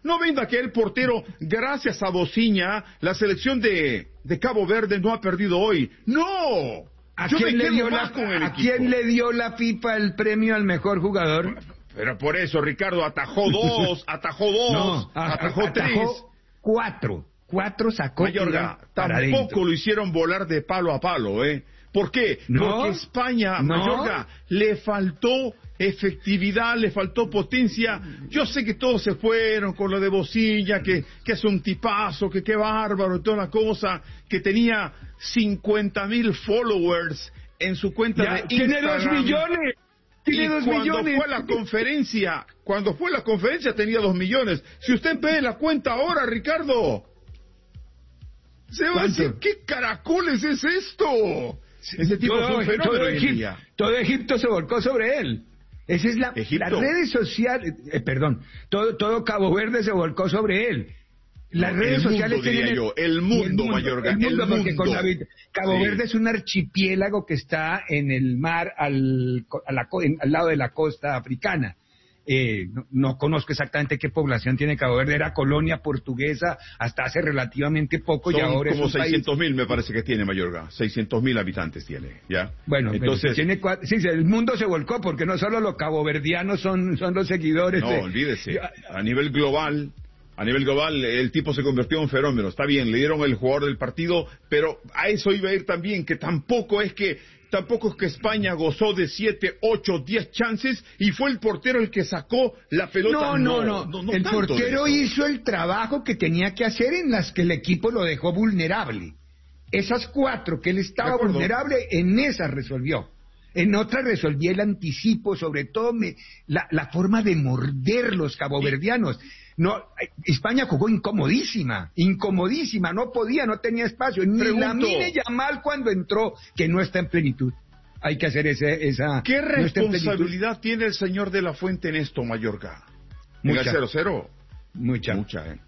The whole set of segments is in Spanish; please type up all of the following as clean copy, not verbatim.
No venga que el portero, gracias a Bociña, la selección de Cabo Verde no ha perdido hoy. ¡No! ¿A quién le dio la FIFA el premio al mejor jugador? Pero por eso, Ricardo, atajó dos, atajó tres. Cuatro sacó. Mayorga, tampoco lo hicieron volar de palo a palo, ¿eh? ¿Por qué? Porque España, Mayorga, le faltó efectividad, le faltó potencia. Yo sé que todos se fueron con lo de Bocilla, que es un tipazo, que qué bárbaro y toda la cosa, que tenía 50,000 followers en su cuenta de Instagram. Tiene 2 millones. Cuando fue la conferencia tenía 2 millones. Si usted ve la cuenta ahora, Ricardo, se va a decir, ¿qué caracoles es esto? Ese tipo es un fenómeno. Todo Egipto se volcó sobre él. Esa es las redes sociales, todo Cabo Verde se volcó sobre él. Las redes sociales tienen el mundo, Mayorga, porque Cabo Verde es un archipiélago que está en el mar al lado de la costa africana. No conozco exactamente qué población tiene Cabo Verde, era colonia portuguesa hasta hace relativamente poco. Son y ahora como es 600,000 me parece que tiene Mayorga, 600,000 habitantes tiene, ¿ya? Bueno, entonces el mundo se volcó porque no solo los caboverdianos son los seguidores. No, olvídese, a nivel global, el tipo se convirtió en un fenómeno. Está bien, le dieron el jugador del partido, pero a eso iba a ir también, que tampoco es que España gozó de 7, 8, 10 chances y fue el portero el que sacó la pelota. No. El portero hizo el trabajo que tenía que hacer en las que el equipo lo dejó vulnerable. Esas 4 que él estaba vulnerable, en esas resolvió. En otras resolví el anticipo, sobre todo la forma de morder los caboverdianos. No, España jugó incomodísima, no podía, no tenía espacio. Ni Lamine Yamal cuando entró, que no está en plenitud. Hay que hacer esa. ¿Qué responsabilidad tiene el señor de la Fuente en esto, Mayorga? Mucha. ¿En el 0-0? Mucha,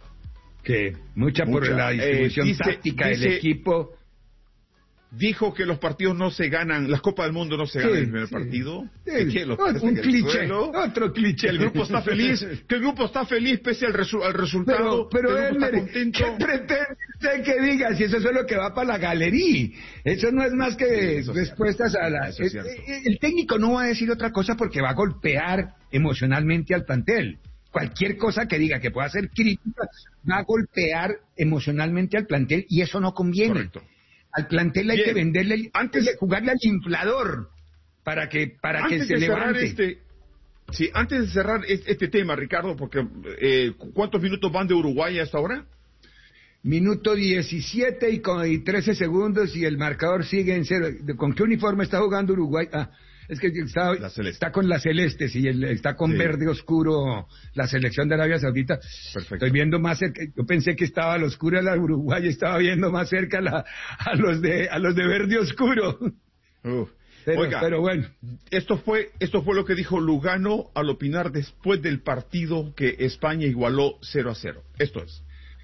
Mucha por la distribución táctica del equipo. Dijo que los partidos no se ganan, las Copas del Mundo no se ganan en el primer partido. Un cliché, otro cliché. El grupo está feliz, pese al resultado. Pero él, ¿qué pretende usted que diga? Si eso es lo que va para la galería. Eso no es más que respuestas a las... El técnico no va a decir otra cosa porque va a golpear emocionalmente al plantel. Cualquier cosa que diga que pueda ser crítica va a golpear emocionalmente al plantel y eso no conviene. Correcto. Al plantel hay que venderle, hay que jugarle al inflador para que se levante. Antes de cerrar este tema, Ricardo, porque ¿cuántos minutos van de Uruguay a esta hora? Minuto 17 y 13 segundos y el marcador sigue en 0. ¿Con qué uniforme está jugando Uruguay? Es que está con la celeste, está con verde oscuro la selección de Arabia Saudita. Perfecto. Estoy viendo más cerca, yo pensé que estaba al oscuro la Uruguay, estaba viendo más cerca a los de verde oscuro. Pero bueno. Esto fue lo que dijo Lugano al opinar después del partido que España igualó 0-0. Esto es.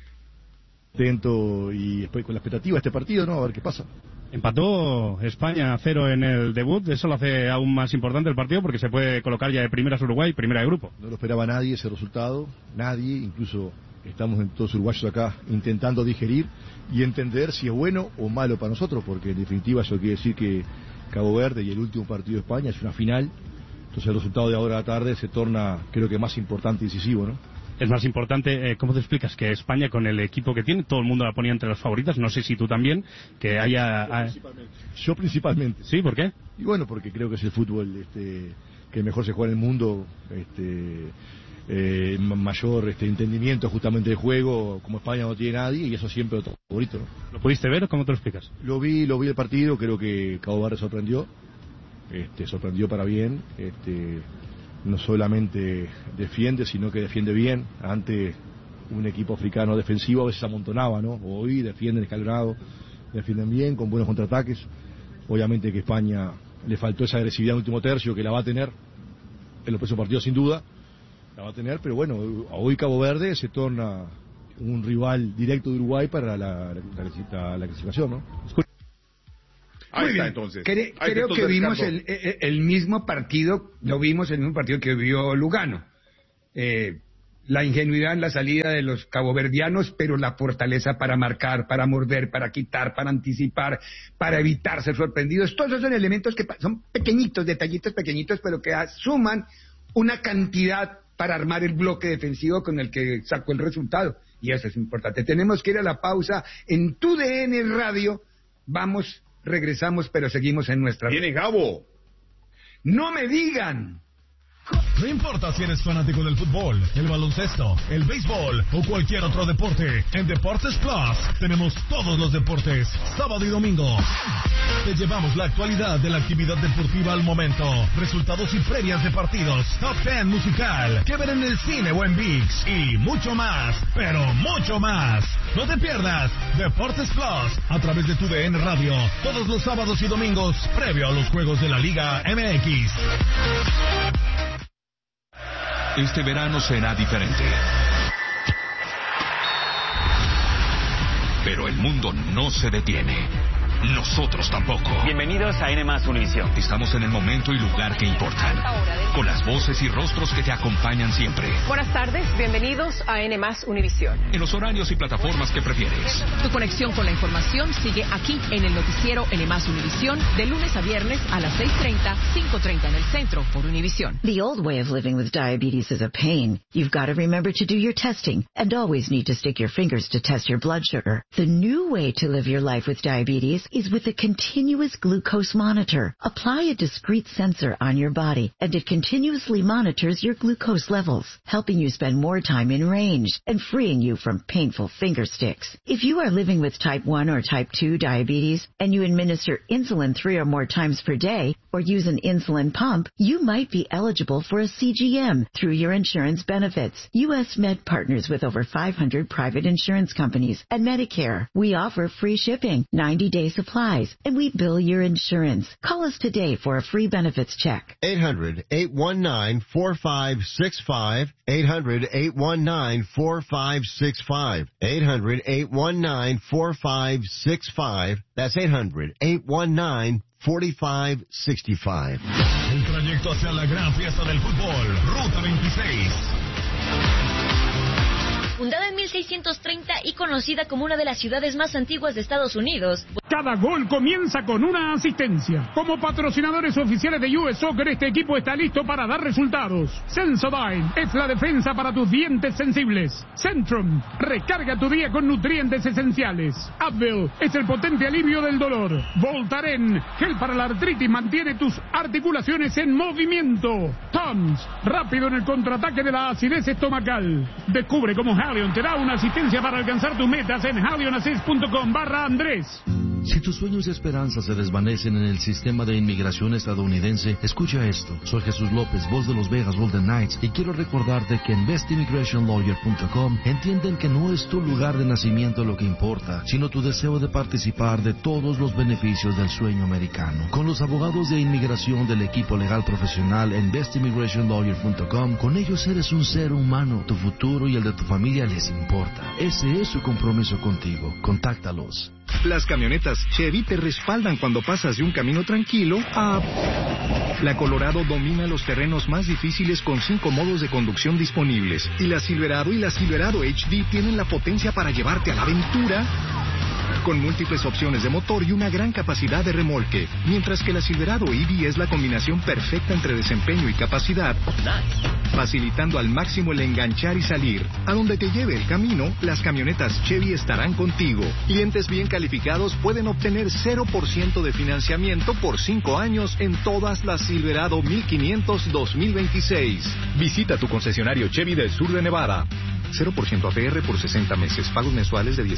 Atento y después con la expectativa de este partido, ¿no? A ver qué pasa. Empató España 0 en el debut, eso lo hace aún más importante el partido porque se puede colocar ya de primeras Uruguay, primera de grupo. No lo esperaba nadie ese resultado, nadie, incluso estamos en todos uruguayos acá intentando digerir y entender si es bueno o malo para nosotros, porque en definitiva eso quiere decir que Cabo Verde y el último partido de España es una final, entonces el resultado de ahora a la tarde se torna, creo que más importante y decisivo, ¿no? Es más importante, ¿cómo te explicas que España con el equipo que tiene, todo el mundo la ponía entre las favoritas, no sé si tú también, que haya... Yo principalmente. ¿Sí? ¿Por qué? Y bueno, porque creo que es el fútbol que mejor se juega en el mundo, mayor entendimiento justamente del juego, como España no tiene nadie, y eso siempre es otro favorito, ¿no? ¿Lo pudiste ver o cómo te lo explicas? Lo vi el partido, creo que Cabo Verde sorprendió para bien, no solamente defiende, sino que defiende bien ante un equipo africano defensivo, a veces amontonaba, ¿no? Hoy defienden escalonado, defienden bien, con buenos contraataques. Obviamente que España le faltó esa agresividad en el último tercio, que la va a tener en los próximos partidos sin duda, la va a tener, pero bueno, hoy Cabo Verde se torna un rival directo de Uruguay para la clasificación, ¿no? Ahí está, entonces. Creo que vimos el mismo partido, lo vimos el mismo partido que vio Lugano. la ingenuidad en la salida de los caboverdianos, pero la fortaleza para marcar, para morder, para quitar, para anticipar, para evitar ser sorprendidos. Todos esos son elementos que son pequeñitos, detallitos pequeñitos, pero que suman una cantidad para armar el bloque defensivo con el que sacó el resultado. Y eso es importante. Tenemos que ir a la pausa en TUDN Radio. Vamos, regresamos, pero seguimos en nuestra... ¡Viene Gabo! ¡No me digan! No importa si eres fanático del fútbol, el baloncesto, el béisbol o cualquier otro deporte, en Deportes Plus tenemos todos los deportes, sábado y domingo. Te llevamos la actualidad de la actividad deportiva al momento, resultados y previas de partidos, top 10 musical, que ver en el cine o en ViX y mucho más, pero mucho más. No te pierdas Deportes Plus a través de TUDN Radio, todos los sábados y domingos, previo a los juegos de la Liga MX. Este verano será diferente. Pero el mundo no se detiene. Nosotros tampoco. Bienvenidos a N+ Univisión. Estamos en el momento y lugar que importan, con las voces y rostros que te acompañan siempre. Buenas tardes, bienvenidos a N+ Univisión. En los horarios y plataformas que prefieres. Tu conexión con la información sigue aquí en el noticiero N+ Univisión, de lunes a viernes a las 6:30, 5:30 en el centro por Univisión. The old way of living with diabetes is a pain. You've got to remember to do your testing and always need to stick your fingers to test your blood sugar. The new way to live your life with diabetes is with a continuous glucose monitor. Apply a discrete sensor on your body, and it continuously monitors your glucose levels, helping you spend more time in range and freeing you from painful finger sticks. If you are living with type 1 or type 2 diabetes and you administer insulin 3 or more times per day or use an insulin pump, you might be eligible for a CGM through your insurance benefits. U.S. Med partners with over 500 private insurance companies and Medicare. We offer free shipping, 90-day supplies, and we bill your insurance. Call us today for a free benefits check. 800-819-4565. 800-819-4565. 800-819-4565. That's 800-819-4565. El trayecto hacia la gran fiesta del fútbol, Ruta 26. Fundada en 1630 y conocida como una de las ciudades más antiguas de Estados Unidos. Cada gol comienza con una asistencia. Como patrocinadores oficiales de US Soccer, este equipo está listo para dar resultados. Sensodyne es la defensa para tus dientes sensibles. Centrum, recarga tu día con nutrientes esenciales. Advil es el potente alivio del dolor. Voltaren, gel para la artritis, mantiene tus articulaciones en movimiento. Tums, rápido en el contraataque de la acidez estomacal. Descubre cómo Halion te da una asistencia para alcanzar tus metas en halionassist.com/Andrés. Si tus sueños y esperanzas se desvanecen en el sistema de inmigración estadounidense, escucha esto. Soy Jesús López, voz de los Vegas Golden Knights, y quiero recordarte que en bestimmigrationlawyer.com entienden que no es tu lugar de nacimiento lo que importa, sino tu deseo de participar de todos los beneficios del sueño americano. Con los abogados de inmigración del equipo legal profesional en bestimmigrationlawyer.com, con ellos eres un ser humano. Tu futuro y el de tu familia les importa. Ese es su compromiso contigo. Contáctalos. Las camionetas Chevy te respaldan cuando pasas de un camino tranquilo a... La Colorado domina los terrenos más difíciles con 5 modos de conducción disponibles. Y la Silverado y la Silverado HD tienen la potencia para llevarte a la aventura con múltiples opciones de motor y una gran capacidad de remolque. Mientras que la Silverado EV es la combinación perfecta entre desempeño y capacidad, facilitando al máximo el enganchar y salir. A donde te lleve el camino, las camionetas Chevy estarán contigo. Clientes bien calificados pueden obtener 0% de financiamiento por 5 años en todas las Silverado 1500 2026. Visita tu concesionario Chevy del sur de Nevada. 0% APR por 60 meses. Pagos mensuales de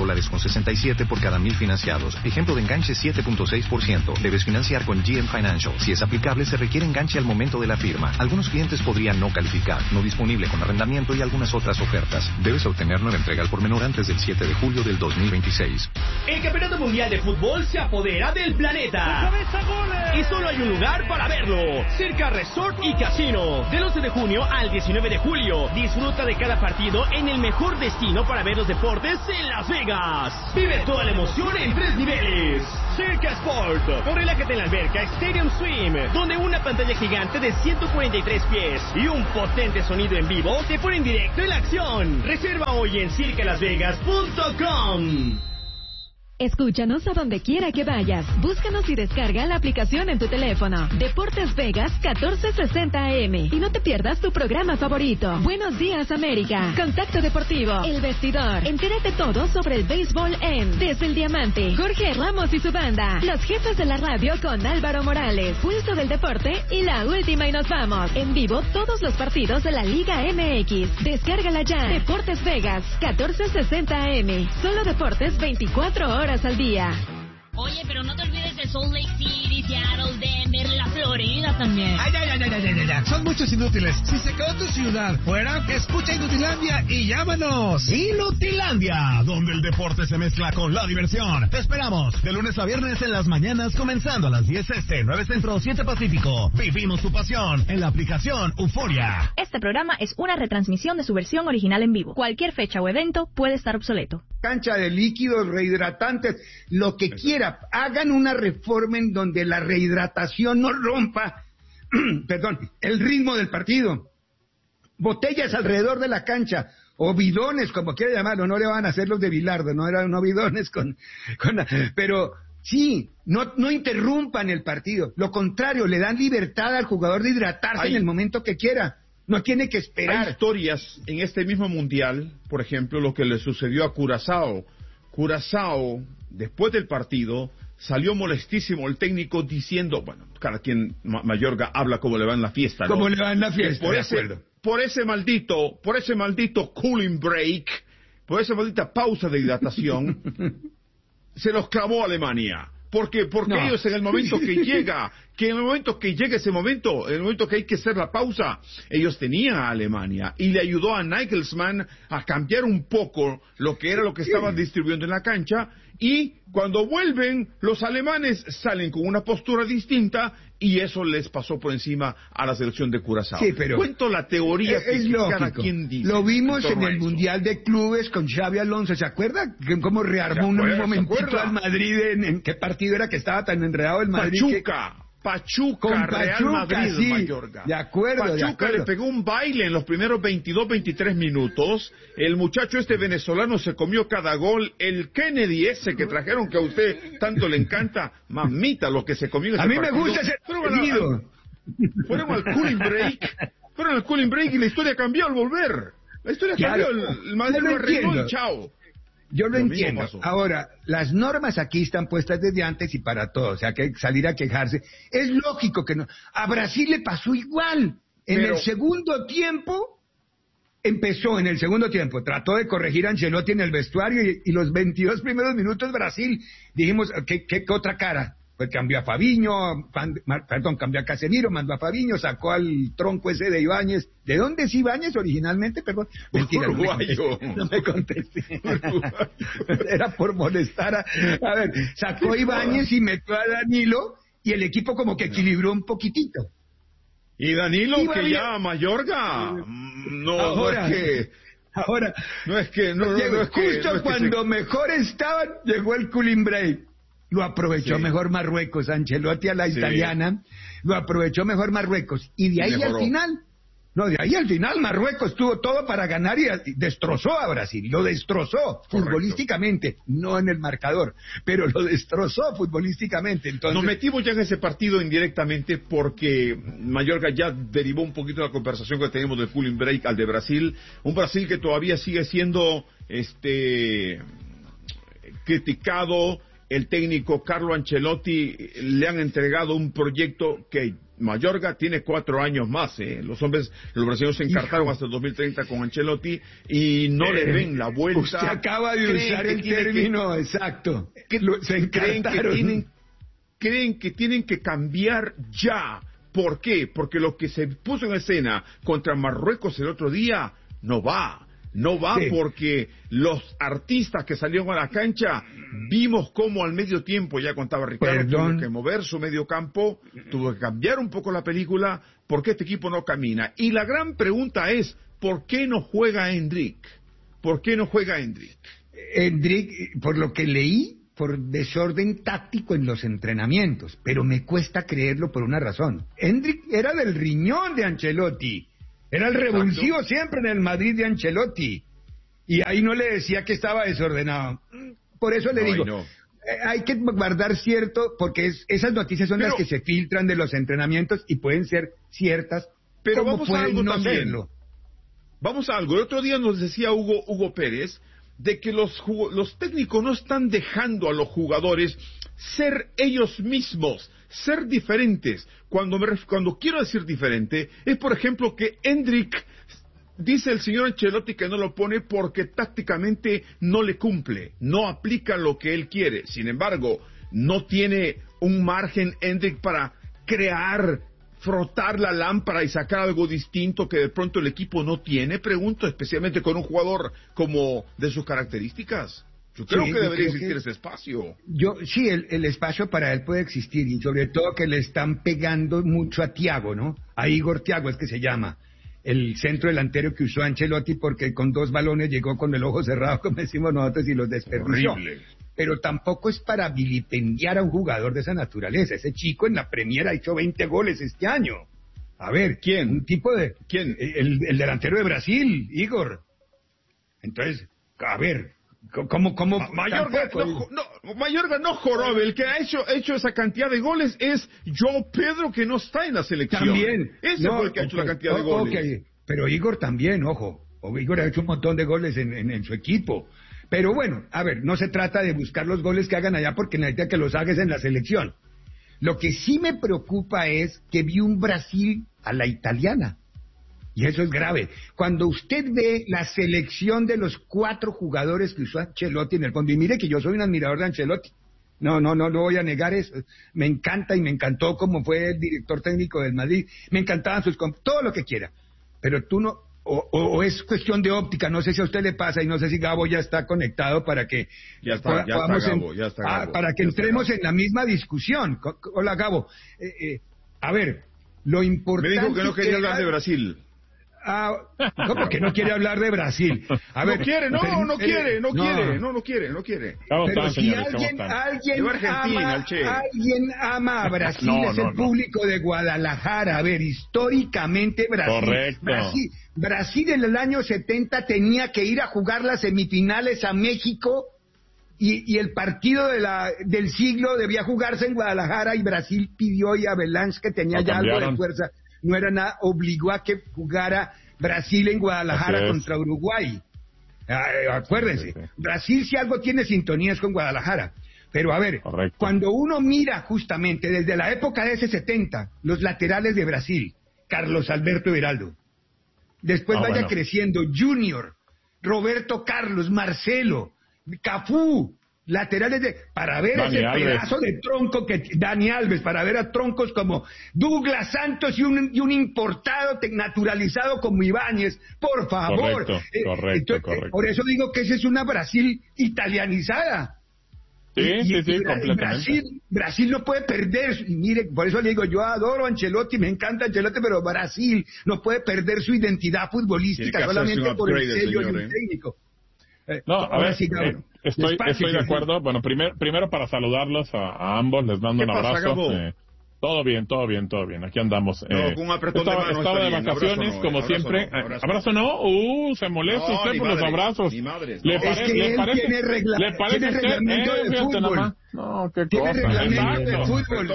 $16.67 por cada 1,000 financiados. Ejemplo de enganche 7.6%. Debes financiar con GM Financial. Si es aplicable, se requiere enganche al momento de la firma. Algunos clientes podrían no calificar. No disponible con arrendamiento y algunas otras ofertas. Debes obtener nueva entrega al por menor antes del 7 de julio del 2026. El Campeonato Mundial de Fútbol se apodera del planeta. Y solo hay un lugar para verlo. Circa Resort y Casino. Del 11 de junio al 19 de julio. Disfruta de cada partido convertido en el mejor destino para ver los deportes en Las Vegas. Vive toda la emoción en 3 niveles. Circa Sport, o relájate en la alberca Stadium Swim, donde una pantalla gigante de 143 pies y un potente sonido en vivo te ponen directo en la acción. Reserva hoy en circalasvegas.com. Escúchanos a donde quiera que vayas. Búscanos y descarga la aplicación en tu teléfono. Deportes Vegas 1460 AM. Y no te pierdas tu programa favorito. Buenos días, América. Contacto Deportivo. El Vestidor. Entérate todo sobre el béisbol en Desde el Diamante. Jorge Ramos y su banda. Los jefes de la radio con Álvaro Morales. Pulso del Deporte y la última y nos vamos. En vivo todos los partidos de la Liga MX. Descárgala ya. Deportes Vegas 1460 AM. Solo deportes 24 horas al día. Oye, pero no te olvides de Salt Lake City, Seattle, Denver, la Florida también. Ay. Son muchos inútiles. Si se quedó tu ciudad fuera, escucha Inutilandia y llámanos. Inutilandia, donde el deporte se mezcla con la diversión. Te esperamos de lunes a viernes en las mañanas, comenzando a las 10 este, 9 centro, 7 pacífico. Vivimos tu pasión en la aplicación Euforia. Este programa es una retransmisión de su versión original en vivo. Cualquier fecha o evento puede estar obsoleto. Cancha de líquidos, rehidratantes, lo que quiera. Hagan una reforma en donde la rehidratación no rompa el ritmo del partido. Botellas alrededor de la cancha, o bidones, como quiera llamarlo, no le van a hacer los de Bilardo, no eran bidones pero sí, no interrumpan el partido. Lo contrario, le dan libertad al jugador de hidratarse en el momento que quiera. No tiene que esperar. Hay historias en este mismo mundial, por ejemplo, lo que le sucedió a Curazao. Curazao, después del partido, salió molestísimo el técnico diciendo, bueno, cada quien, Mayorga, habla como le va en la fiesta, ¿no? Como le va en la fiesta, por ese maldito cooling break, por esa maldita pausa de hidratación, se los clavó a Alemania. Porque ellos en el momento que llega ese momento, en el momento que hay que hacer la pausa, ellos tenían a Alemania y le ayudó a Nagelsmann a cambiar un poco lo que estaban distribuyendo en la cancha, y cuando vuelven, los alemanes salen con una postura distinta y eso les pasó por encima a la selección de Curazao. Sí, pero cuento la teoría es que cada quien dice. Lo vimos en el Mundial de Clubes con Xabi Alonso, ¿se acuerda? Cómo rearmó un momentito al Madrid, en qué partido era que estaba tan enredado el Madrid. Pachuca, Real Madrid, sí, Mayorga. De acuerdo. Pachuca le pegó un baile en los primeros 22-23 minutos. El muchacho venezolano se comió cada gol. El Kennedy ese que trajeron, que a usted tanto le encanta, mamita, lo que se comió ese partido. A mí me gusta ese partido. Fueron al cooling break y la historia cambió al volver. La historia cambió, el Madrid lo arregló y chao. Yo lo entiendo. Ahora, las normas aquí están puestas desde antes y para todos, o sea, que hay que salir a quejarse. Es lógico que no. A Brasil le pasó igual. El segundo tiempo, trató de corregir a Ancelotti en el vestuario y los 22 primeros minutos Brasil, dijimos, ¿qué otra cara? Pues cambió a Fabinho, cambió a Casemiro, mandó a Fabinho, sacó al tronco ese de Ibáñez. ¿De dónde es Ibáñez originalmente? Perdón. Mentira, no me contesté. Era por molestar a ver, sacó a Ibáñez y metió a Danilo y el equipo como que equilibró un poquitito. Y Danilo que ya Mayorga, justo cuando mejor estaban, llegó el cooling break. Lo aprovechó mejor Marruecos, Ancelotti a la italiana, lo aprovechó mejor Marruecos. Y de ahí al final Marruecos tuvo todo para ganar y destrozó a Brasil, lo destrozó futbolísticamente, no en el marcador, pero lo destrozó futbolísticamente. Entonces, nos metimos ya en ese partido indirectamente porque Mayorga ya derivó un poquito la conversación que tenemos del cooling break al de Brasil, un Brasil que todavía sigue siendo criticado. El técnico Carlo Ancelotti le han entregado un proyecto que Mayorga tiene 4 años más. Los brasileños se encartaron hasta el 2030 con Ancelotti y no le ven la vuelta. Usted acaba de usar el término exacto. Se encartaron. Creen que tienen que cambiar ya. ¿Por qué? Porque lo que se puso en escena contra Marruecos el otro día no va. Porque los artistas que salieron a la cancha, vimos cómo al medio tiempo, ya contaba Ricardo, tuvo que mover su medio campo, tuvo que cambiar un poco la película, porque este equipo no camina. Y la gran pregunta es, ¿por qué no juega Endrick? ¿Por qué no juega Endrick? Endrick, por lo que leí, por desorden táctico en los entrenamientos, pero me cuesta creerlo por una razón. Endrick era del riñón de Ancelotti, era el revulsivo siempre en el Madrid de Ancelotti, y ahí no le decía que estaba desordenado. Por eso le digo, hay que guardar cierto, porque esas noticias son las que se filtran de los entrenamientos y pueden ser ciertas, pero como vamos a algo no también. serlo. Vamos a algo. El otro día nos decía Hugo Pérez de que los técnicos no están dejando a los jugadores ser ellos mismos, ser diferentes. Cuando quiero decir diferente, es por ejemplo que Endrick, dice el señor Ancelotti que no lo pone porque tácticamente no le cumple, no aplica lo que él quiere. Sin embargo, no tiene un margen Endrick para crear, frotar la lámpara y sacar algo distinto que de pronto el equipo no tiene. Pregunto, especialmente con un jugador como de sus características. Yo creo que debería existir ese espacio. Sí, el espacio para él puede existir, y sobre todo que le están pegando mucho a Thiago, ¿no? A Igor Thiago es que se llama, el centro delantero que usó Ancelotti, porque con 2 balones llegó con el ojo cerrado, como decimos nosotros, y los desperdició. Horrible. Pero tampoco es para vilipendiar a un jugador de esa naturaleza. Ese chico en la Premier ha hecho 20 goles este año. A ver, ¿quién? Un tipo de... ¿Quién? El delantero de Brasil, Igor. Entonces, a ver, ¿cómo Mayorga no jorobe. El que ha hecho esa cantidad de goles es João Pedro, que no está en la selección. También. Ese fue el que ha hecho la cantidad de goles. Okay. Pero Igor también, ojo. Igor ha hecho un montón de goles en su equipo. Pero bueno, a ver, no se trata de buscar los goles que hagan allá, porque necesita que los hagas en la selección. Lo que sí me preocupa es que vi un Brasil a la italiana. Y eso es grave. Cuando usted ve la selección de los 4 jugadores que usó Ancelotti en el fondo, y mire que yo soy un admirador de Ancelotti. No voy a negar eso. Me encanta y me encantó como fue el director técnico del Madrid. Me encantaban todo lo que quiera. Pero tú no... O es cuestión de óptica, no sé si a usted le pasa, y no sé si Gabo ya está conectado para que para que entremos en la misma discusión. Hola, Gabo. A ver, lo importante... Me dijo que no quería hablar de Brasil. ¿Cómo que no quiere hablar de Brasil? A ver, no quiere. Pero si alguien ama a Brasil, es el público de Guadalajara. A ver, históricamente Brasil en el año 70 tenía que ir a jugar las semifinales a México, y el partido del siglo debía jugarse en Guadalajara, y Brasil pidió, y Avalanche, que tenía ya algo de fuerza, no era nada, obligó a que jugara Brasil en Guadalajara contra Uruguay. Acuérdense, Brasil si algo tiene sintonías con Guadalajara. Pero a ver, cuando uno mira justamente desde la época de ese 70, los laterales de Brasil, Carlos Alberto Beraldo, después creciendo, Junior, Roberto Carlos, Marcelo, Cafú, laterales para ver Dani ese Alves. Pedazo de tronco que Dani Alves, para ver a troncos como Douglas Santos y un importado naturalizado como Ibáñez, por favor. Correcto. Por eso digo que esa es una Brasil italianizada. Sí, completamente. Brasil no puede perder, y mire, por eso le digo, yo adoro a Ancelotti, me encanta Ancelotti, pero Brasil no puede perder su identidad futbolística solamente por el sello de un técnico. A ver, estoy de acuerdo. Bueno, primero para saludarlos a ambos, les mando un abrazo. Todo bien. Aquí andamos. Un apretón de mano estaba de vacaciones, como siempre. ¿Abrazo no? Se molesta usted por los abrazos. ¿Le parece reglamento de fútbol? No, qué tiene cosa. Reglamento de fútbol.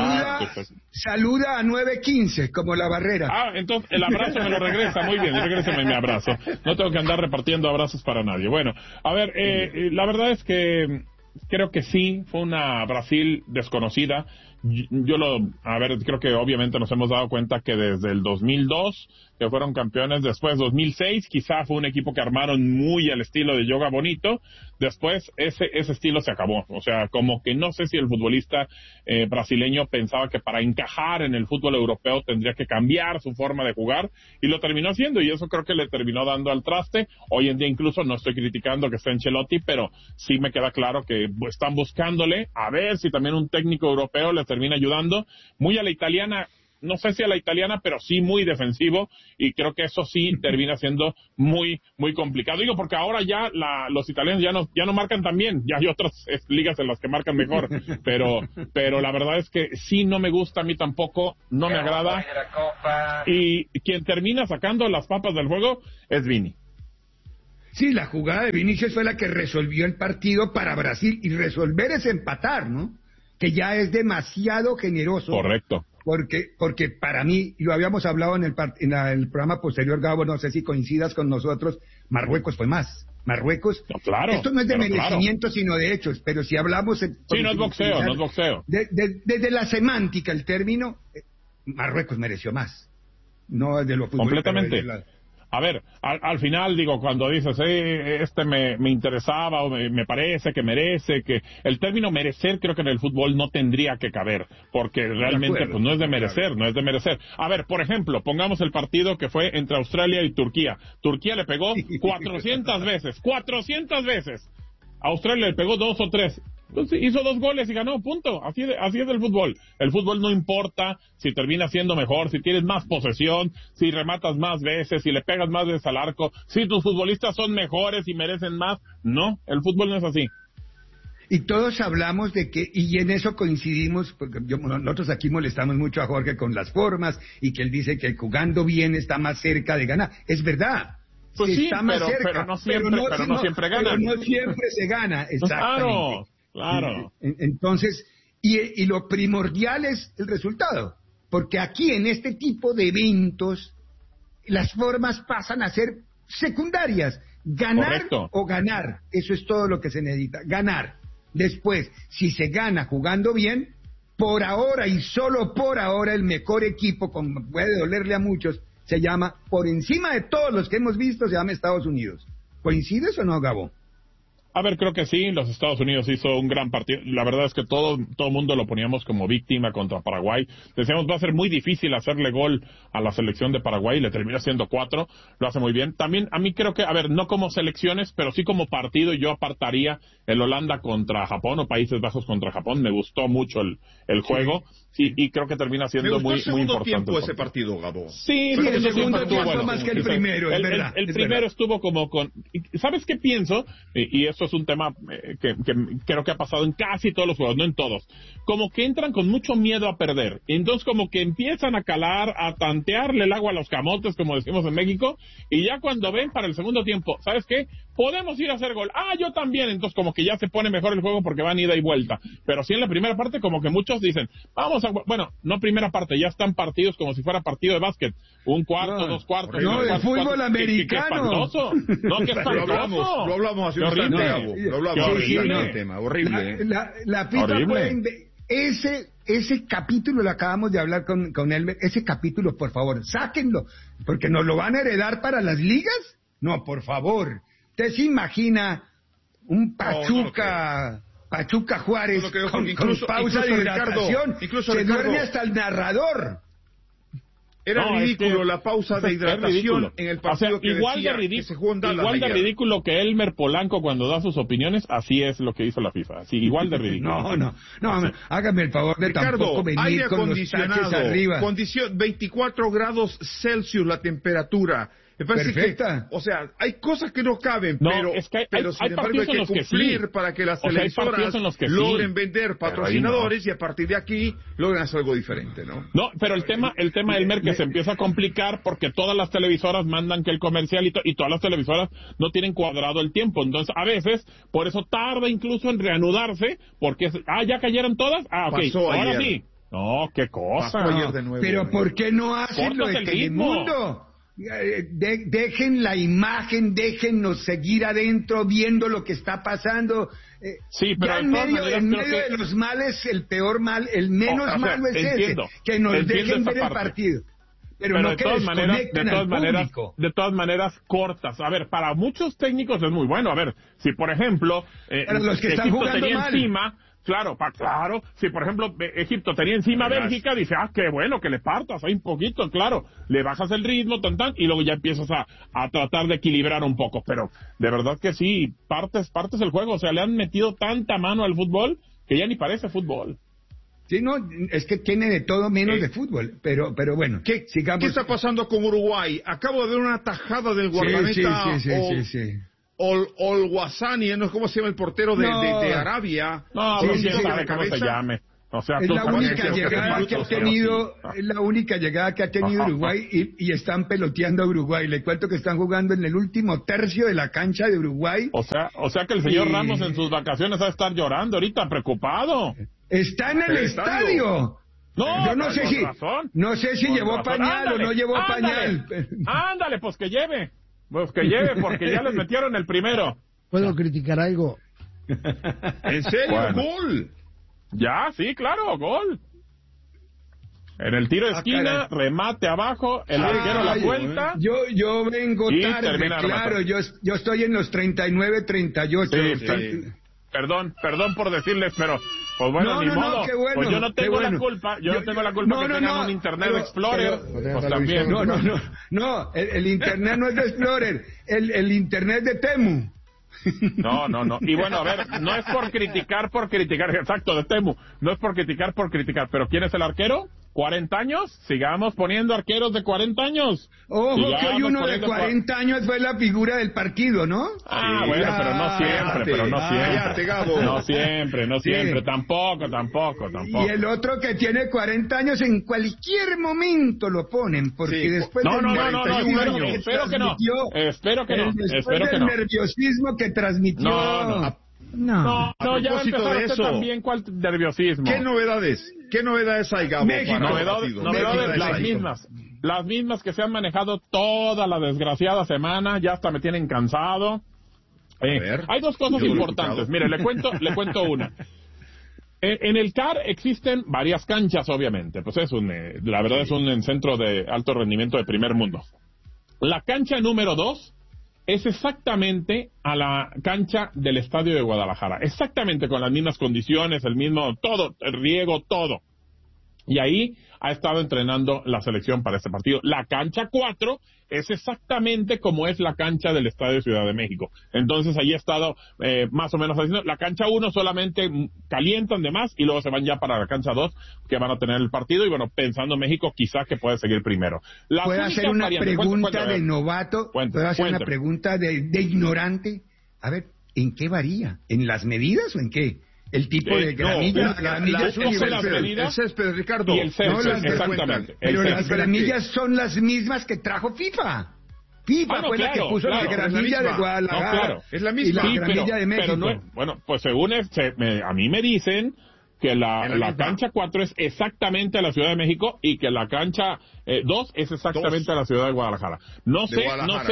Saluda a 9:15, como la Barrera. Entonces el abrazo me lo regresa. Muy bien, regréseme mi abrazo. No tengo que andar repartiendo abrazos para nadie. Bueno, a ver, la verdad es que creo que sí, fue una Brasil desconocida. Creo que obviamente nos hemos dado cuenta que desde el 2002, que fueron campeones, después 2006, quizá fue un equipo que armaron muy al estilo de Yoga Bonito, después ese estilo se acabó, o sea, como que no sé si el futbolista brasileño pensaba que para encajar en el fútbol europeo tendría que cambiar su forma de jugar, y lo terminó haciendo, y eso creo que le terminó dando al traste. Hoy en día incluso no estoy criticando que esté Ancelotti, pero sí me queda claro que están buscándole, a ver si también un técnico europeo les termina ayudando, muy a la italiana. no sé si a la italiana, pero sí muy defensivo, y creo que eso sí termina siendo muy, muy complicado. Digo, porque ahora ya los italianos ya no marcan tan bien, ya hay otras ligas en las que marcan mejor, pero la verdad es que sí no me gusta, a mí tampoco, no me agrada, y quien termina sacando las papas del juego es Vini. Sí, la jugada de Vinicius fue la que resolvió el partido para Brasil, y resolver es empatar, ¿no? Que ya es demasiado generoso. Correcto. Porque para mí, lo habíamos hablado en el programa posterior, Gabo, no sé si coincidas con nosotros, Marruecos fue más. Marruecos, no, claro, esto no es de merecimiento, sino de hechos, pero si hablamos... Sí, no es boxeo. Desde la semántica, el término, Marruecos mereció más. No de lo fútbol. Completamente. A ver, al final, digo, cuando dices, me interesaba, o me parece que merece, que el término merecer creo que en el fútbol no tendría que caber, porque realmente pues no es de merecer, no es de merecer. A ver, por ejemplo, pongamos el partido que fue entre Australia y Turquía. Turquía le pegó 400 veces. Australia le pegó 2 o 3. Entonces hizo 2 goles y ganó, punto. Así es el fútbol. El fútbol no importa si termina siendo mejor, si tienes más posesión, si rematas más veces, si le pegas más veces al arco, si tus futbolistas son mejores y merecen más. No, el fútbol no es así. Y todos hablamos de que, y en eso coincidimos, porque nosotros aquí molestamos mucho a Jorge con las formas, y que él dice que jugando bien está más cerca de ganar. Es verdad. Pues sí, está más cerca, pero no siempre gana. Pero no siempre se gana, exactamente. Claro. Entonces, y lo primordial es el resultado, porque aquí en este tipo de eventos las formas pasan a ser secundarias. Ganar o ganar, eso es todo lo que se necesita, ganar. Después, si se gana jugando bien, por ahora y solo por ahora el mejor equipo, como puede dolerle a muchos, se llama, por encima de todos los que hemos visto, se llama Estados Unidos. ¿Coincides o no, Gabo? A ver, creo que sí, los Estados Unidos hizo un gran partido. La verdad es que todo mundo lo poníamos como víctima contra Paraguay. Decíamos, va a ser muy difícil hacerle gol a la selección de Paraguay, le termina haciendo 4, lo hace muy bien. También, a mí creo que, a ver, no como selecciones, pero sí como partido, yo apartaría el Holanda contra Japón o Países Bajos contra Japón. Me gustó mucho el juego, y creo que termina siendo muy importante. Me gustó el segundo tiempo ese partido, Gabo. Sí, el segundo tiempo fue más que el primero, es verdad. El primero estuvo como con... ¿Sabes qué pienso? Y eso es un tema que creo que ha pasado en casi todos los juegos, no en todos. Como que entran con mucho miedo a perder. Entonces como que empiezan a calar, a tantearle el agua a los camotes, como decimos en México, y ya cuando ven para el segundo tiempo, ¿sabes qué? Podemos ir a hacer gol. Yo también. Entonces como que ya se pone mejor el juego porque van ida y vuelta. Pero sí en la primera parte como que muchos dicen, bueno, no primera parte, ya están partidos como si fuera partido de básquet. Un cuarto, 2 cuartos. No, de fútbol americano. No, que espantoso. Lo hablamos hace un instante, Gabo. Lo hablamos el tema, horrible. La FIFA ese capítulo lo acabamos de hablar con Elmer. Ese capítulo, por favor, sáquenlo, porque nos lo van a heredar para las ligas. No, por favor. ¿Usted se imagina un Pachuca Juárez con pausa de hidratación? Se duerme hasta el narrador. Era ridículo la pausa de hidratación en el partido, que igual decía de que se jugó en Dallas. Igual de ridículo que Elmer Polanco cuando da sus opiniones, así es lo que hizo la FIFA. Así, igual de ridículo. No, hágame el favor de Ricardo, tampoco venir aire con los taches arriba. 24 grados Celsius la temperatura. Me parece perfecta. Que, o sea, hay cosas que no caben, pero sin embargo hay que cumplir para que las televisoras logren vender patrocinadores y a partir de aquí logren hacer algo diferente, ¿no? No, pero el tema Elmer, que se empieza a complicar porque todas las televisoras mandan que el comercial y todas las televisoras no tienen cuadrado el tiempo. Entonces, a veces, por eso tarda incluso en reanudarse, porque ya cayeron todas. Ok, ahora sí. No, qué cosa. Pasó ayer de nuevo. Pero ¿por qué no hacen lo de Telemundo? Dejen la imagen, déjennos seguir adentro viendo lo que está pasando. Sí, pero en medio de los males, el peor mal, el menos malo es ese, que nos dejen ver el partido. Pero no que desconecten al público. De todas maneras, cortas. A ver, para muchos técnicos es muy bueno. A ver, si por ejemplo para los que están jugando mal. Encima, claro, si por ejemplo Egipto tenía encima a Bélgica, dice, qué bueno, que le partas ahí un poquito, claro, le bajas el ritmo, y luego ya empiezas a tratar de equilibrar un poco, pero de verdad que sí, partes el juego, o sea, le han metido tanta mano al fútbol que ya ni parece fútbol. Sí, no, es que tiene de todo menos de fútbol, pero bueno, sigamos. ¿Qué está pasando con Uruguay? Acabo de ver una tajada del guardameta Olguasani, ¿no? ¿Cómo se llama el portero de Arabia? No, no sabe cómo se llame. O sea, es la única llegada que ha tenido, es la única llegada que ha tenido Uruguay y están peloteando a Uruguay. Le cuento que están jugando en el último tercio de la cancha de Uruguay. O sea que el señor Ramos en sus vacaciones va a estar llorando ahorita, preocupado. Está en el estadio. No, yo no sé si llevó pañal o no llevó pañal. Ándale, pues que lleve, porque ya les metieron el primero. ¿Puedo criticar algo? ¿En serio? Bueno. ¡Gol! Ya, sí, claro, gol. En el tiro de esquina, remate abajo, el arquero la vuelta. Yo vengo tarde, claro, yo estoy en los 39-38. Sí. Perdón por decirles, pero pues bueno, ni modo. Bueno, pues yo no tengo la culpa, no tengo la culpa que tengan un Internet Explorer. Pues también. No, el Internet no es de Explorer, el Internet de Temu. No. Y bueno, a ver, no es por criticar, exacto, de Temu. No es por criticar, pero ¿quién es el arquero? ¿40 años? Sigamos poniendo arqueros de 40 años. Ojo, que hoy uno de 40 años fue la figura del partido, ¿no? Ah, sí, bueno, pero no siempre, No siempre, tampoco. Y el otro que tiene 40 años en cualquier momento lo ponen, porque después del espero que no. Espero que no. Nerviosismo que transmitió. No, ya va a empezar usted también cuál nerviosismo. ¿Qué novedades hay, Gabo? Novedades las mismas que se han manejado toda la desgraciada semana, ya hasta me tienen cansado. Hay dos cosas importantes. Mire, le cuento una. En el CAR existen varias canchas, obviamente. Pues la verdad es un centro de alto rendimiento de primer mundo. La cancha número 2 es exactamente a la cancha del Estadio de Guadalajara, exactamente con las mismas condiciones, el mismo todo, el riego, todo. Y ahí ha estado entrenando la selección para este partido. La cancha 4 es exactamente como es la cancha del Estadio Ciudad de México. Entonces ahí ha estado más o menos haciendo. La cancha 1 solamente calientan de más y luego se van ya para la cancha 2 que van a tener el partido. Y bueno, pensando México quizá que puede seguir primero. ¿Puedo hacer una pregunta de novato? ¿Puedo hacer una pregunta de ignorante? A ver, ¿en qué varía? ¿En las medidas o en qué? El tipo de gramilla, el césped, Ricardo. Y el césped, exactamente. Pero las gramillas son las mismas que trajo FIFA. FIFA fue la que puso la gramilla de Guadalajara. No, claro. Es la misma. Y la gramilla de México. Bueno, pues según a mí me dicen que la cancha 4 es exactamente a la Ciudad de México y que la cancha 2 es exactamente a la Ciudad de Guadalajara. No sé,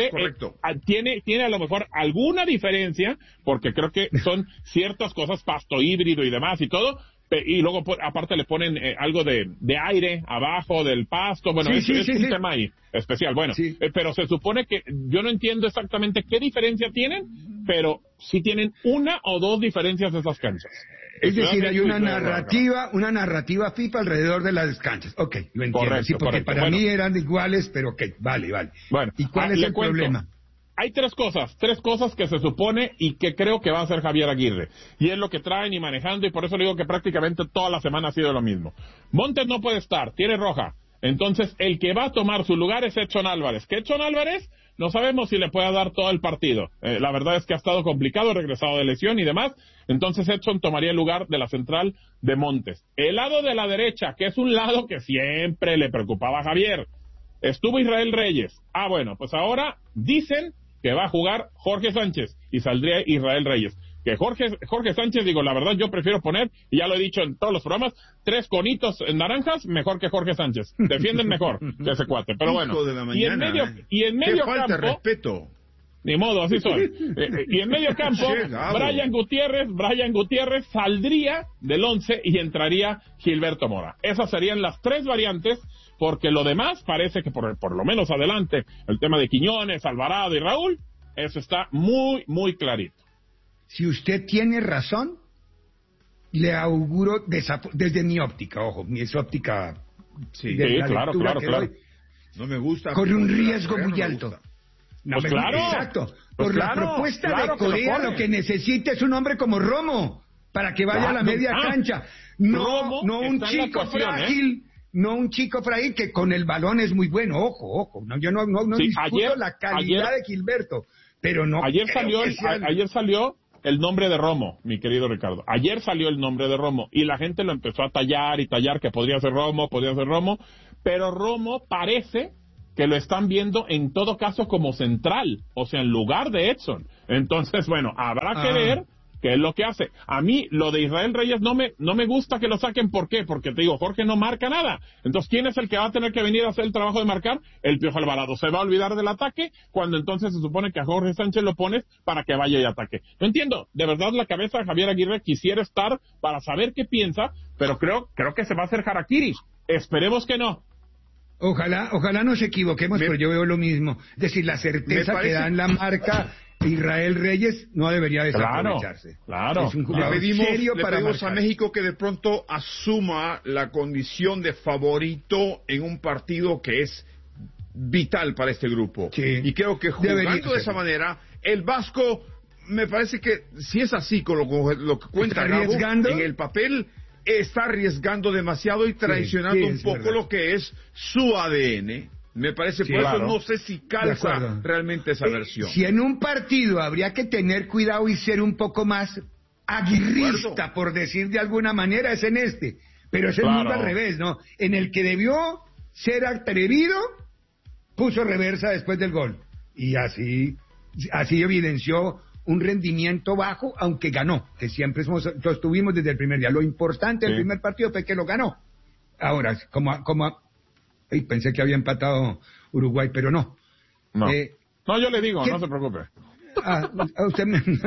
tiene a lo mejor alguna diferencia, porque creo que son ciertas cosas, pasto híbrido y demás y todo, y luego aparte le ponen algo de aire abajo del pasto, bueno, es un tema ahí especial, bueno, pero se supone que yo no entiendo exactamente qué diferencia tienen, pero sí tienen una o dos diferencias de esas canchas. Es decir, hay una narrativa FIFA alrededor de las canchas. Ok, lo entiendo. Correcto, porque para mí eran iguales, pero ok, vale. Bueno, ¿y cuál es el problema? Hay tres cosas que se supone y que creo que va a hacer Javier Aguirre. Y es lo que traen y manejando, y por eso digo que prácticamente toda la semana ha sido lo mismo. Montes no puede estar, tiene roja. Entonces, el que va a tomar su lugar es Edson Álvarez. ¿Qué Edson Álvarez? No sabemos si le puede dar todo el partido. La verdad es que ha estado complicado, regresado de lesión y demás. Entonces Edson tomaría el lugar de la central de Montes. El lado de la derecha, que es un lado que siempre le preocupaba a Javier, estuvo Israel Reyes. Bueno, pues ahora dicen que va a jugar Jorge Sánchez y saldría Israel Reyes. Que Jorge Sánchez, digo, la verdad yo prefiero poner, y ya lo he dicho en todos los programas, 3 conitos en naranjas, mejor que Jorge Sánchez. Defienden mejor que ese cuate. Pero bueno, y en medio falta campo, respeto. Ni modo, así son. Y en medio campo, Brian Gutiérrez saldría del 11 y entraría Gilberto Mora. Esas serían las 3 variantes, porque lo demás parece que por lo menos adelante, el tema de Quiñones, Alvarado y Raúl, eso está muy, muy clarito. Si usted tiene razón, le auguro desde mi óptica, ojo, es óptica. Sí, claro. No me gusta. Corre un riesgo muy alto. Pues claro. Exacto. Por la propuesta de Corea, lo que necesita es un hombre como Romo. para que vaya a la media cancha. No un chico frágil. No un chico frágil que con el balón es muy bueno. Ojo. No, yo no discuto la calidad de Gilberto, pero no. Ayer salió el nombre de Romo, mi querido Ricardo. Ayer salió el nombre de Romo y la gente lo empezó a tallar que podría ser Romo, pero Romo parece que lo están viendo en todo caso como central, o sea, en lugar de Edson. Entonces, bueno, habrá que ver qué es lo que hace. A mí, lo de Israel Reyes no me gusta que lo saquen. ¿Por qué? Porque te digo, Jorge no marca nada. Entonces, ¿quién es el que va a tener que venir a hacer el trabajo de marcar? El Piojo Alvarado. Se va a olvidar del ataque cuando entonces se supone que a Jorge Sánchez lo pones para que vaya y ataque. No entiendo. De verdad, la cabeza de Javier Aguirre quisiera estar para saber qué piensa, pero creo que se va a hacer harakiri. Esperemos que no. Ojalá nos equivoquemos, pero yo veo lo mismo. Es decir, la certeza que da en la marca Israel Reyes no debería desaprovecharse. Claro. Es un jugador serio le pedimos a México que de pronto asuma la condición de favorito en un partido que es vital para este grupo. Sí. Y creo que jugando de esa manera, el Vasco, me parece que si es así con lo que cuenta Gabo, en el papel está arriesgando demasiado y traicionando un poco lo que es su ADN. Me parece, por eso no sé si calza realmente esa versión. Si en un partido habría que tener cuidado y ser un poco más aguirrista, por decir de alguna manera, es en este. Pero es el mundo al revés, ¿no? En el que debió ser atrevido, puso reversa después del gol. Y así evidenció un rendimiento bajo, aunque ganó, que siempre sostuvimos desde el primer día. Lo importante del primer partido fue que lo ganó. Ahora, pensé que había empatado Uruguay, pero no. No, yo le digo, no se preocupe. A usted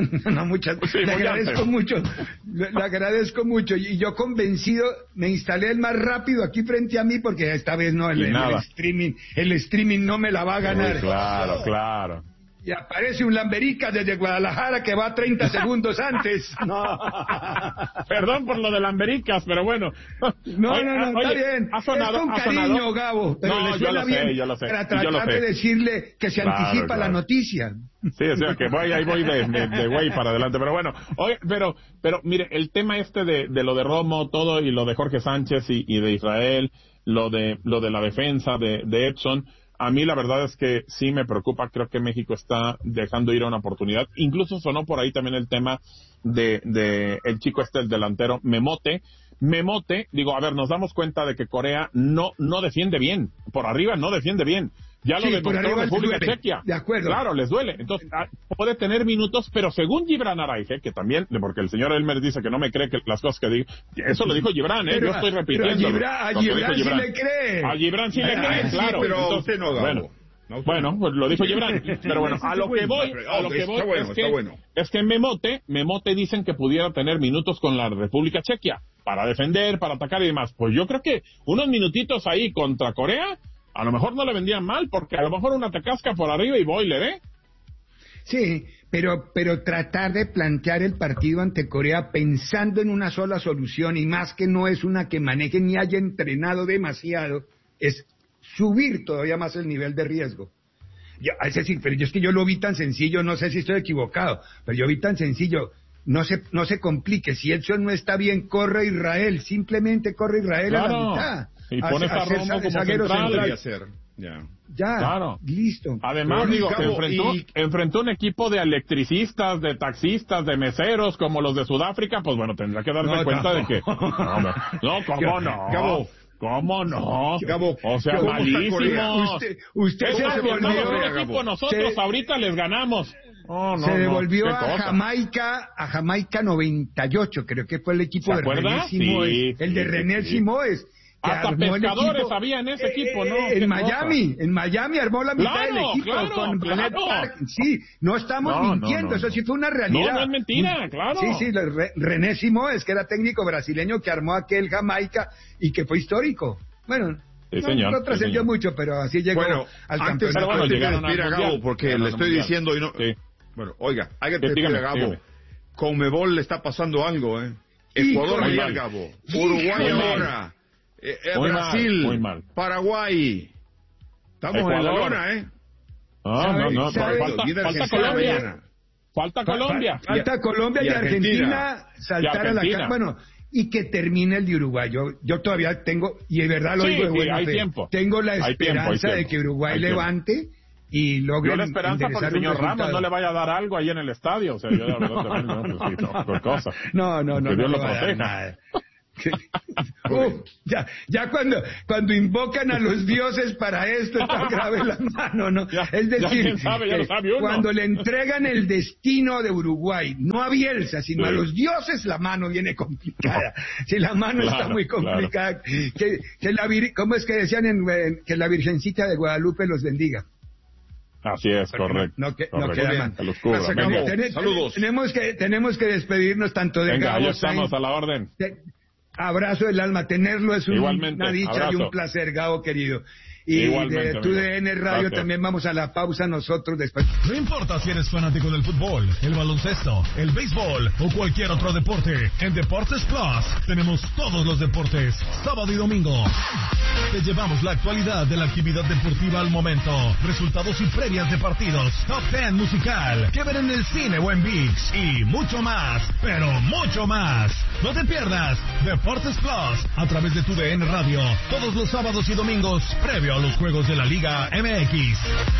le agradezco mucho. Le agradezco mucho. Y yo convencido, me instalé el más rápido aquí frente a mí, porque esta vez no, el streaming no me la va a ganar. Claro. Y aparece un Lamberica desde Guadalajara que va 30 segundos antes. No. Perdón por lo de Lambericas, pero bueno. No, está bien. Ha sonado, es con cariño, Gabo, pero le suena bien yo lo sé. Para tratar de decirle que se anticipa la noticia. Sí, o sea que ahí voy de güey para adelante, pero bueno. Oye, pero mire, el tema de lo de Romo, todo, y lo de Jorge Sánchez y de Israel, lo de la defensa de Edson, a mí la verdad es que sí me preocupa. Creo que México está dejando ir a una oportunidad. Incluso sonó por ahí también el tema de el chico el delantero Memote, digo, a ver, nos damos cuenta de que Corea no defiende bien, por arriba no defiende bien. Ya lo demostró República Chequia. De acuerdo. Claro, les duele. Entonces, puede tener minutos, pero según Gibran Araife, que también, porque el señor Elmer dice que no me cree que las cosas que digo, eso lo dijo Gibran, yo estoy repitiendo. A Gibran sí le cree. A Gibran sí le cree, claro. Pero entonces, usted no, Gabo. Bueno, pues lo dijo Gibran. Pero bueno, a lo que voy es que Memote dicen que pudiera tener minutos con la República Chequia para defender, para atacar y demás. Pues yo creo que unos minutitos ahí contra Corea a lo mejor no le vendían mal, porque a lo mejor una tacasca por arriba y boiler, Sí, pero tratar de plantear el partido ante Corea pensando en una sola solución, y más que no es una que maneje ni haya entrenado demasiado, es subir todavía más el nivel de riesgo. Es decir, pero es que yo lo vi tan sencillo, no sé si estoy equivocado, pero yo vi tan sencillo. No se complique, si Edson no está bien, corre Israel, simplemente corre Israel a la mitad. Y pones a Romo como central. Ya, claro. Listo. Además, enfrentó un equipo de electricistas, de taxistas, de meseros, como los de Sudáfrica, pues bueno, tendrá que darse cuenta de que... ¿Cómo no? Gabo. ¿Cómo no? Gabo, o sea, malísimos. Usted se volvió nosotros ahorita les ganamos. Se devolvió a Jamaica 98, creo que fue el equipo de René Simoes, el de René Simoes. Hasta pescadores había en ese equipo, ¿no? En Miami armó la mitad del equipo con Bennett Park. Sí, no estamos mintiendo, eso sí fue una realidad. No es mentira, claro. Sí, René Simoes, que era técnico brasileño que armó aquel Jamaica y que fue histórico. Bueno, no trascendió mucho, pero así llegó al campeonato. Antes de despedir a Gabo, porque le estoy diciendo y no... Bueno, oiga, hay que despedir a Gabo. Conmebol le está pasando algo, Ecuador ayer, Gabo. Uruguay ahora. Brasil, muy mal. Paraguay. Estamos Ecuador. en la lona, No, falta Colombia. Falta Colombia. Falta Colombia y Argentina saltar a la cara. Bueno, y que termine el de Uruguay. Yo todavía tengo, y de verdad lo digo de buena fe, tengo la esperanza de que Uruguay levante y logre. Yo la esperanza porque el señor Ramos no le vaya a dar algo ahí en el estadio. O sea, yo de verdad también por cosas. No. Que Dios lo proteja. Ya cuando invocan a los dioses para esto está grave la mano, ¿no? Es decir, cuando le entregan el destino de Uruguay, no a Bielsa, sino a los dioses, la mano viene complicada. Si la mano está muy complicada, ¿cómo es que decían que la Virgencita de Guadalupe los bendiga? Así es, correcto. No queda mal. Saludos. Tenemos que despedirnos tanto de Gabo. Ya estamos a la orden. Abrazo del alma, tenerlo es una dicha abrazo. Y un placer, Gabo querido. Y de TUDN Radio también vamos a la pausa nosotros después. No importa si eres fanático del fútbol, el baloncesto, el béisbol o cualquier otro deporte, en Deportes Plus tenemos todos los deportes, sábado y domingo. Te llevamos la actualidad de la actividad deportiva al momento, resultados y previas de partidos, top 10 musical, que ver en el cine o en ViX y mucho más, pero mucho más. No te pierdas Deportes Plus a través de TUDN Radio, todos los sábados y domingos, previo a los juegos de la Liga MX.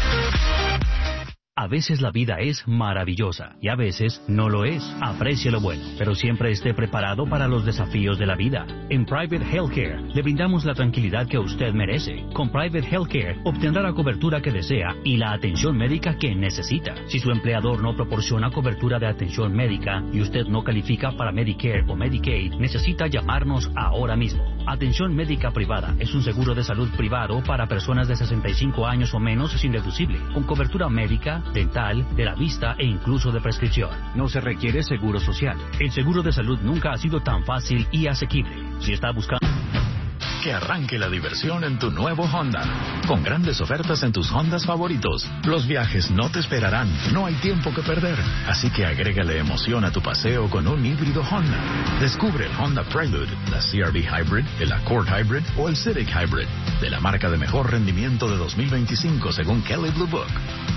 A veces la vida es maravillosa y a veces no lo es. Aprecie lo bueno, pero siempre esté preparado para los desafíos de la vida. En Private Healthcare le brindamos la tranquilidad que usted merece. Con Private Healthcare obtendrá la cobertura que desea y la atención médica que necesita. Si su empleador no proporciona cobertura de atención médica y usted no califica para Medicare o Medicaid, necesita llamarnos ahora mismo. Atención médica privada es un seguro de salud privado para personas de 65 años o menos sin deducible, con cobertura médica, dental, de la vista e incluso de prescripción. No se requiere seguro social. El seguro de salud nunca ha sido tan fácil y asequible. Si está buscando... Que arranque la diversión en tu nuevo Honda, con grandes ofertas en tus Hondas favoritos. Los viajes no te esperarán, no hay tiempo que perder, así que agrégale emoción a tu paseo con un híbrido Honda. Descubre el Honda Prelude, la CR-V Hybrid, el Accord Hybrid o el Civic Hybrid, de la marca de mejor rendimiento de 2025 según Kelley Blue Book.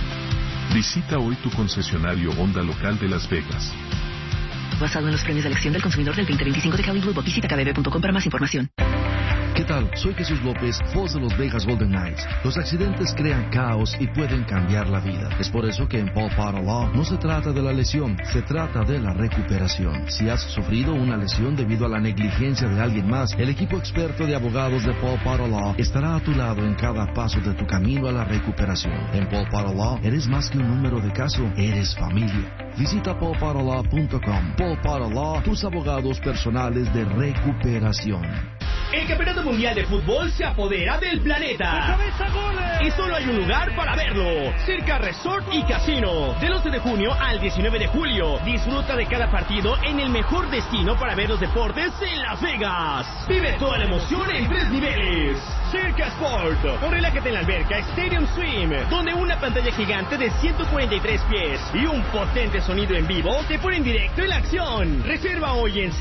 Visita hoy tu concesionario Honda local de Las Vegas. Basado en los premios de elección del consumidor del 2025 de Kelley Blue Book, visita kbb.com para más información. ¿Qué tal? Soy Jesús López, voz de los Vegas Golden Knights. Los accidentes crean caos y pueden cambiar la vida. Es por eso que en Paul Potter Law no se trata de la lesión, se trata de la recuperación. Si has sufrido una lesión debido a la negligencia de alguien más, el equipo experto de abogados de Paul Potter Law estará a tu lado en cada paso de tu camino a la recuperación. En Paul Potter Law eres más que un número de caso, eres familia. Visita paulpotterlaw.com. Paul Potter Law, tus abogados personales de recuperación. El Campeonato Mundial de Fútbol se apodera del planeta. Y solo hay un lugar para verlo. Circa Resort y Casino. Del 11 de junio al 19 de julio. Disfruta de cada partido en el mejor destino para ver los deportes en Las Vegas. Vive toda la emoción en 3 niveles. Circa Sport. O relájate en la alberca Stadium Swim, donde una pantalla gigante de 143 pies y un potente sonido en vivo te ponen directo en la acción. Reserva hoy en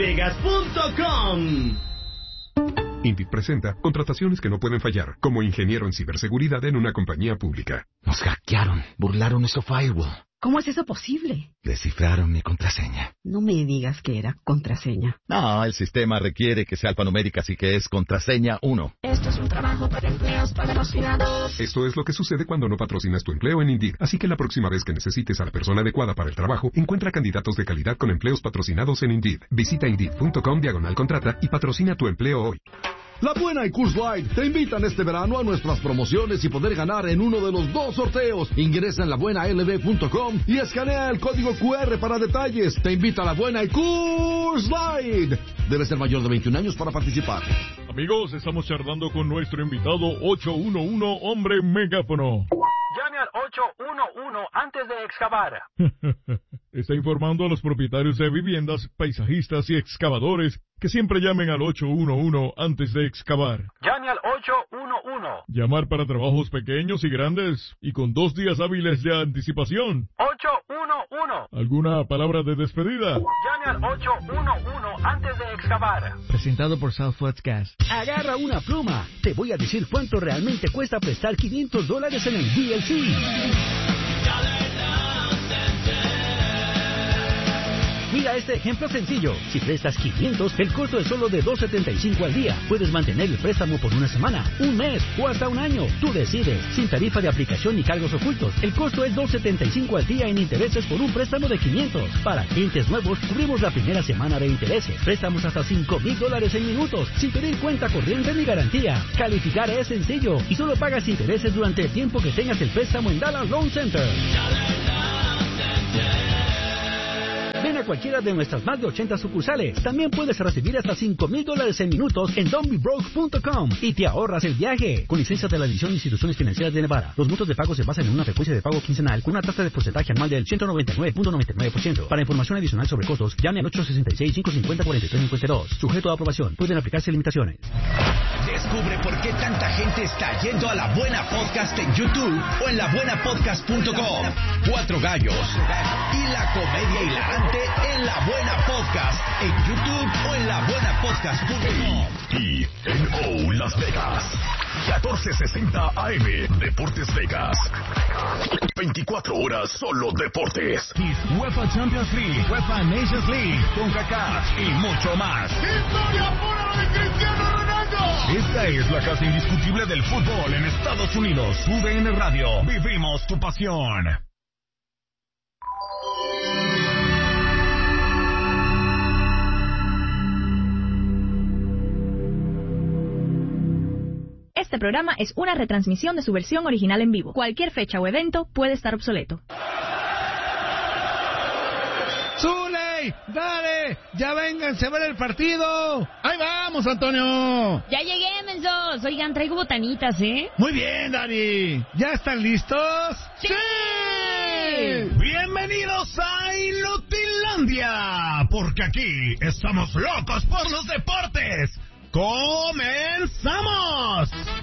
circalasvegas.com. Indeed presenta contrataciones que no pueden fallar, como ingeniero en ciberseguridad en una compañía pública. Nos hackearon, burlaron nuestro firewall. ¿Cómo es eso posible? Descifraron mi contraseña. No me digas que era contraseña. No, el sistema requiere que sea alfanumérica, así que es contraseña 1. Esto es un trabajo para empleos patrocinados. Esto es lo que sucede cuando no patrocinas tu empleo en Indeed. Así que la próxima vez que necesites a la persona adecuada para el trabajo, encuentra candidatos de calidad con empleos patrocinados en Indeed. Visita Indeed.com/contrata y patrocina tu empleo hoy. La Buena y Coors Light te invitan este verano a nuestras promociones y poder ganar en uno de los 2 sorteos. Ingresa en labuenalb.com y escanea el código QR para detalles. Te invita La Buena y Coors Light. Debe ser mayor de 21 años para participar. Amigos, estamos charlando con nuestro invitado 811 Hombre Megáfono. Llame al 811 antes de excavar. Está informando a los propietarios de viviendas, paisajistas y excavadores que siempre llamen al 811 antes de excavar. Llame al 811. Llamar para trabajos pequeños y grandes y con 2 días hábiles de anticipación. 811. ¿Alguna palabra de despedida? Llame al 811 antes de excavar. Presentado por Southwest Gas. Agarra una pluma. Te voy a decir cuánto realmente cuesta prestar $500 en el DLC. Mira este ejemplo sencillo. Si prestas 500, el costo es solo de $2.75 al día. Puedes mantener el préstamo por una semana, un mes o hasta un año. Tú decides. Sin tarifa de aplicación ni cargos ocultos. El costo es $2.75 al día en intereses por un préstamo de 500. Para clientes nuevos, cubrimos la primera semana de intereses. Préstamos hasta $5,000 en minutos, sin pedir cuenta corriente ni garantía. Calificar es sencillo y solo pagas intereses durante el tiempo que tengas el préstamo en Dallas Loan Center. Ven a cualquiera de nuestras más de 80 sucursales. También puedes recibir hasta $5,000 en minutos en don'tbebroke.com y te ahorras el viaje. Con licencia de la División de Instituciones Financieras de Nevada. Los montos de pago se basan en una frecuencia de pago quincenal con una tasa de porcentaje anual del 199.99%. Para información adicional sobre costos, llame al 866-550-4352. Sujeto a aprobación. Pueden aplicarse limitaciones. Descubre por qué tanta gente está yendo a La Buena Podcast en YouTube o en labuenapodcast.com. 4 gallos y la comedia hilarante en La Buena Podcast en YouTube o en labuenapodcast.com. TNO Las Vegas 1460 AM Deportes Vegas. 24 horas solo deportes. UEFA Champions League, UEFA Nations League, CONCACAF y mucho más. ¡Historia pura de Cristiano Ronaldo! Esta es la casa indiscutible del fútbol en Estados Unidos. UDN Radio. Vivimos tu pasión. Este programa es una retransmisión de su versión original en vivo. Cualquier fecha o evento puede estar obsoleto. ¡Zuley! ¡Dale! ¡Ya vénganse a ver el partido! ¡Ahí vamos, Antonio! Ya llegué, mensos. Oigan, traigo botanitas, ¿eh? Muy bien, Dari. ¿Ya están listos? ¡Sí! Bienvenidos a Inutilandia, porque aquí estamos locos por los deportes. ¡Comenzamos!